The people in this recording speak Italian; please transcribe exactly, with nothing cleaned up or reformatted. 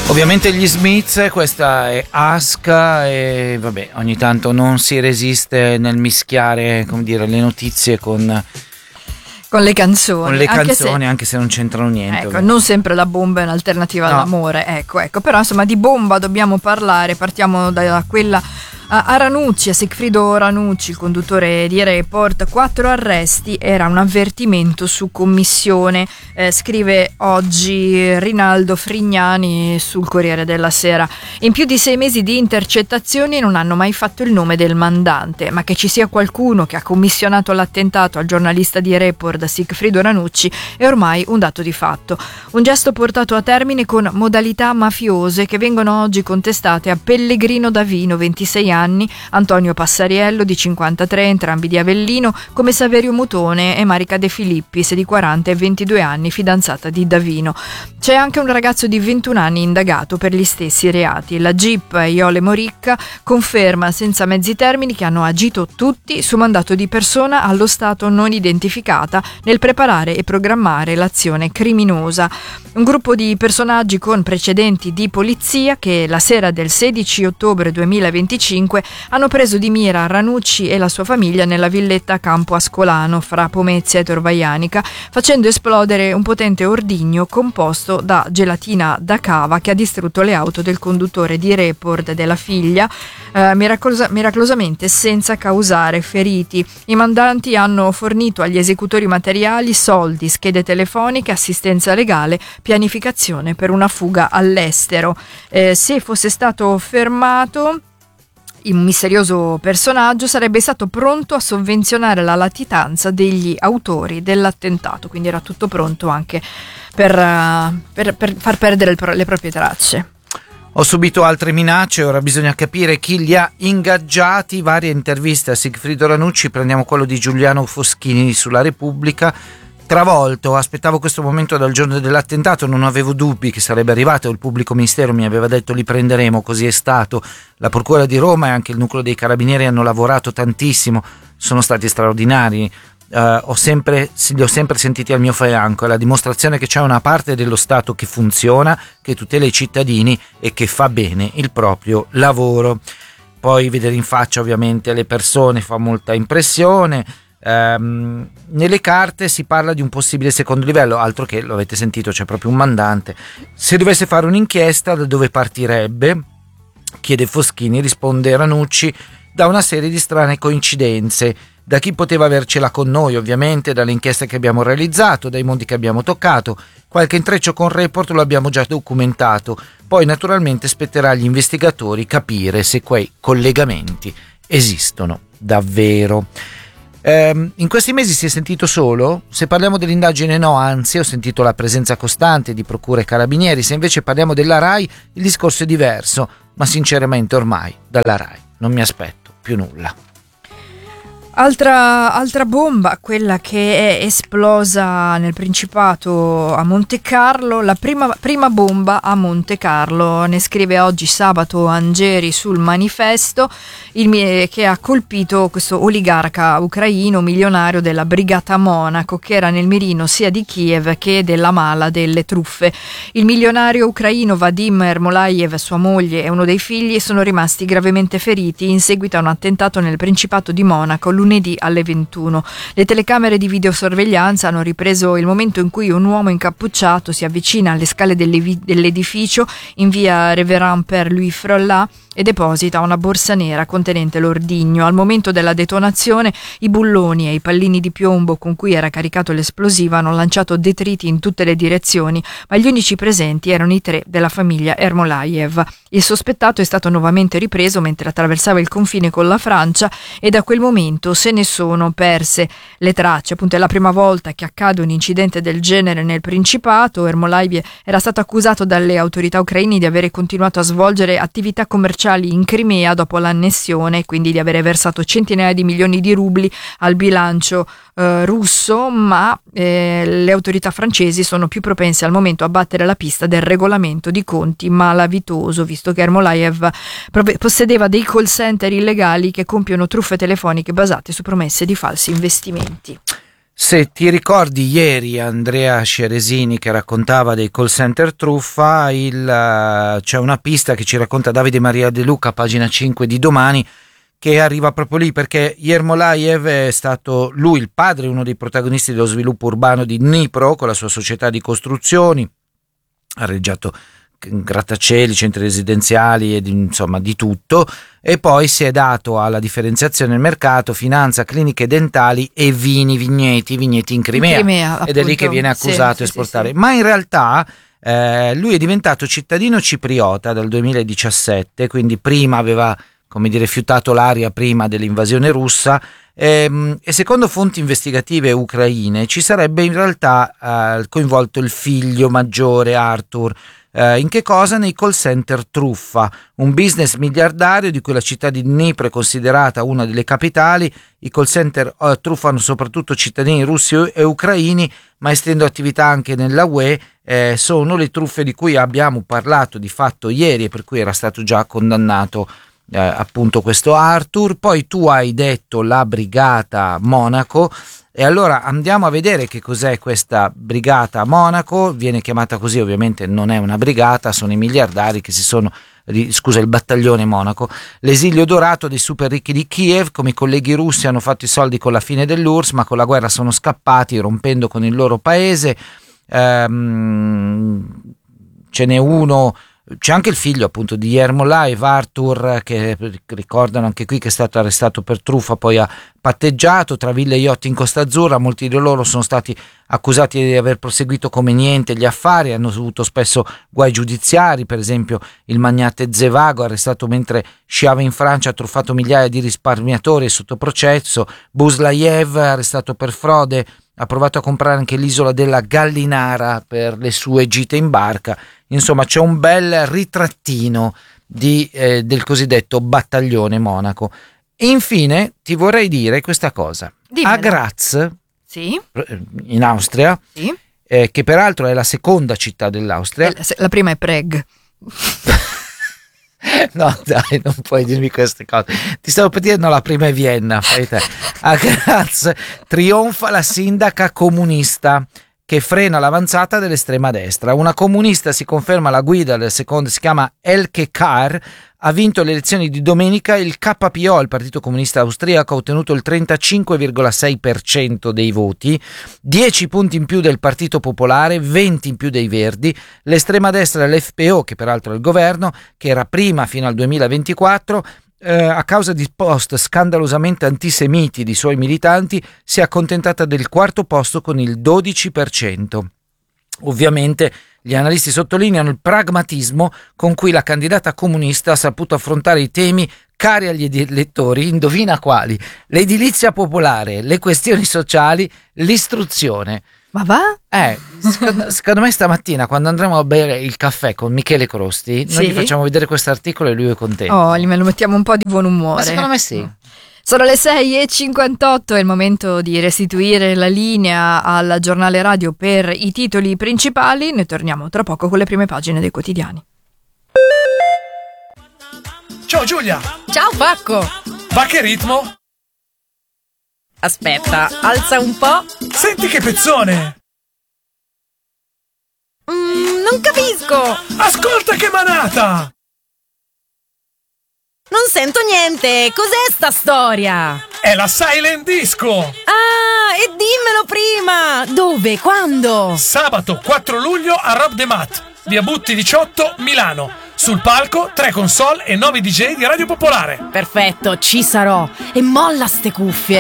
Ovviamente gli Smiths, questa è Aska e vabbè, ogni tanto non si resiste nel mischiare, come dire, le notizie con con le canzoni, con le anche canzoni, se, anche se non c'entrano niente. Ecco, ovviamente. non sempre la bomba è un'alternativa No. all'amore, ecco, ecco, però insomma di bomba dobbiamo parlare, partiamo da quella a Ranucci, a Sigfrido Ranucci, il conduttore di Report. Quattro arresti, era un avvertimento su commissione, eh, scrive oggi Rinaldo Frignani sul Corriere della Sera. In più di sei mesi di intercettazioni non hanno mai fatto il nome del mandante, ma che ci sia qualcuno che ha commissionato l'attentato al giornalista di Report Sigfrido Ranucci è ormai un dato di fatto. Un gesto portato a termine con modalità mafiose che vengono oggi contestate a Pellegrino Davino, ventisei anni, Antonio Passariello di cinquantatré, entrambi di Avellino, come Saverio Mutone e Marica De Filippis di quaranta e ventidue anni, fidanzata di Davino. C'è anche un ragazzo di ventuno anni indagato per gli stessi reati. La G I P Iole Moricca conferma senza mezzi termini che hanno agito tutti su mandato di persona allo stato non identificata nel preparare e programmare l'azione criminosa. Un gruppo di personaggi con precedenti di polizia che la sera del sedici ottobre duemilaventicinque hanno preso di mira Ranucci e la sua famiglia nella villetta Campo Ascolano fra Pomezia e Torvaianica, facendo esplodere un potente ordigno composto da gelatina da cava che ha distrutto le auto del conduttore di Report e della figlia, eh, miracolosa- miracolosamente senza causare feriti. I mandanti hanno fornito agli esecutori materiali, soldi, schede telefoniche, assistenza legale, pianificazione per una fuga all'estero. Eh, se fosse stato fermato, un misterioso personaggio sarebbe stato pronto a sovvenzionare la latitanza degli autori dell'attentato, quindi era tutto pronto anche per, uh, per, per far perdere il, le proprie tracce. Ho subito altre minacce, ora bisogna capire chi li ha ingaggiati. Varie interviste a Sigfrido Ranucci, prendiamo quello di Giuliano Foschini sulla Repubblica. Travolto, aspettavo questo momento dal giorno dell'attentato, non avevo dubbi che sarebbe arrivato, il pubblico ministero mi aveva detto li prenderemo, così è stato. La procura di Roma e anche il nucleo dei carabinieri hanno lavorato tantissimo, sono stati straordinari, uh, ho sempre, li ho sempre sentiti al mio fianco, è la dimostrazione che c'è una parte dello Stato che funziona, che tutela i cittadini e che fa bene il proprio lavoro. Poi vedere in faccia ovviamente le persone fa molta impressione. Um, nelle carte si parla di un possibile secondo livello, altro che, lo avete sentito, c'è proprio un mandante. Se dovesse fare un'inchiesta, da dove partirebbe? Chiede Foschini, risponde Ranucci, da una serie di strane coincidenze, da chi poteva avercela con noi ovviamente, dalle inchieste che abbiamo realizzato, dai mondi che abbiamo toccato, qualche intreccio con Report lo abbiamo già documentato, poi naturalmente spetterà agli investigatori capire se quei collegamenti esistono davvero. In questi mesi si è sentito solo? Se parliamo dell'indagine no, anzi ho sentito la presenza costante di procure e carabinieri. Se invece parliamo della RAI il discorso è diverso, ma sinceramente ormai dalla RAI non mi aspetto più nulla. Altra, altra bomba, quella che è esplosa nel Principato a Monte Carlo, la prima, prima bomba a Monte Carlo, ne scrive oggi sabato Angeri sul Manifesto, il, che ha colpito questo oligarca ucraino milionario della Brigata Monaco, che era nel mirino sia di Kiev che della mala delle truffe. Il milionario ucraino Vadim Ermolayev, sua moglie e uno dei figli sono rimasti gravemente feriti in seguito a un attentato nel Principato di Monaco lunedì alle ventuno. Le telecamere di videosorveglianza hanno ripreso il momento in cui un uomo incappucciato si avvicina alle scale dell'edificio in via Révérend Père Louis Frollà e deposita una borsa nera contenente l'ordigno. Al momento della detonazione i bulloni e i pallini di piombo con cui era caricato l'esplosivo hanno lanciato detriti in tutte le direzioni, ma gli unici presenti erano i tre della famiglia Ermolayev. Il sospettato è stato nuovamente ripreso mentre attraversava il confine con la Francia e da quel momento se ne sono perse le tracce. Appunto è la prima volta che accade un incidente del genere nel Principato. Ermolayev era stato accusato dalle autorità ucraine di avere continuato a svolgere attività commerciali in Crimea dopo l'annessione, quindi di avere versato centinaia di milioni di rubli al bilancio eh, russo, ma eh, le autorità francesi sono più propense al momento a battere la pista del regolamento di conti malavitoso, visto che Ermolayev possedeva dei call center illegali che compiono truffe telefoniche basate su promesse di falsi investimenti. Se ti ricordi ieri Andrea Ceresini che raccontava dei call center truffa, il, c'è una pista che ci racconta Davide Maria De Luca, pagina cinque di Domani, che arriva proprio lì perché Yermolayev è stato lui il padre, uno dei protagonisti dello sviluppo urbano di Dnipro con la sua società di costruzioni, ha reggiato grattacieli, centri residenziali e di, insomma di tutto, e poi si è dato alla differenziazione del mercato, finanza, cliniche dentali e vini, vigneti, vigneti in Crimea, in Crimea ed appunto. È lì che viene accusato sì, di sì, esportare, sì, sì. Ma in realtà eh, lui è diventato cittadino cipriota dal duemiladiciassette, quindi prima aveva, come dire, fiutato l'aria prima dell'invasione russa, ehm, e secondo fonti investigative ucraine ci sarebbe in realtà eh, coinvolto il figlio maggiore Arthur. Eh, in che cosa? Nei call center truffa, un business miliardario di cui la città di Dnipro è considerata una delle capitali. I call center eh, truffano soprattutto cittadini russi e ucraini, ma estendo attività anche nella U E. Eh, sono le truffe di cui abbiamo parlato di fatto ieri e per cui era stato già condannato eh, appunto questo Arthur. Poi tu hai detto la Brigata Monaco, e allora andiamo a vedere che cos'è questa Brigata Monaco. Viene chiamata così, ovviamente non è una brigata, sono i miliardari che si sono, scusa, il battaglione Monaco, l'esilio dorato dei super ricchi di Kiev. Come i colleghi russi hanno fatto i soldi con la fine dell'U R S S, ma con la guerra sono scappati rompendo con il loro paese. Ehm, ce n'è uno, c'è anche il figlio appunto di Yermolayev, Arthur, che ricordano anche qui che è stato arrestato per truffa, poi ha patteggiato tra ville e yacht in Costa Azzurra. Molti di loro sono stati accusati di aver proseguito come niente gli affari, hanno avuto spesso guai giudiziari. Per esempio il magnate Zevago, arrestato mentre sciava in Francia, ha truffato migliaia di risparmiatori e sotto processo. Buslayev, arrestato per frode, ha provato a comprare anche l'isola della Gallinara per le sue gite in barca. Insomma, c'è un bel ritrattino di, eh, del cosiddetto battaglione Monaco. E infine ti vorrei dire questa cosa. Dimmela. A Graz, sì, in Austria, sì. Eh, che peraltro è la seconda città dell'Austria. La, la prima è Prague. No dai, non puoi dirmi queste cose. Ti stavo per dire, no, la prima è Vienna, fai te. A Graz trionfa la sindaca comunista che frena l'avanzata dell'estrema destra. Una comunista si conferma alla guida del secondo, si chiama Elke Kar, ha vinto le elezioni di domenica. Il K P O, il Partito Comunista Austriaco, ha ottenuto il trentacinque virgola sei per cento dei voti, dieci punti in più del Partito Popolare, venti in più dei Verdi. L'estrema destra, l'F P O, che peraltro è il governo, che era prima fino al duemilaventiquattro, eh, a causa di post scandalosamente antisemiti di suoi militanti, si è accontentata del quarto posto con il dodici per cento. Ovviamente gli analisti sottolineano il pragmatismo con cui la candidata comunista ha saputo affrontare i temi cari agli elettori. Indovina quali? L'edilizia popolare, le questioni sociali, l'istruzione. Ma va? Eh, secondo, secondo me stamattina quando andremo a bere il caffè con Michele Crosti, noi sì, gli facciamo vedere questo articolo e lui è contento. Oh, gli me lo mettiamo un po' di buon umore. Ma secondo me sì. Sono le sei e cinquantotto, è il momento di restituire la linea al giornale radio per i titoli principali. Ne torniamo tra poco con le prime pagine dei quotidiani. Ciao Giulia! Ciao Pacco! Va che ritmo? Aspetta, alza un po'. Senti che pezzone! Mm, non capisco! Ascolta che manata! Non sento niente! Cos'è sta storia? È la Silent Disco! Ah, e dimmelo prima! Dove? Quando? Sabato quattro luglio a Rob de Mat, via Butti diciotto, Milano. Sul palco, tre console e nove D J di Radio Popolare. Perfetto, ci sarò. E molla ste cuffie!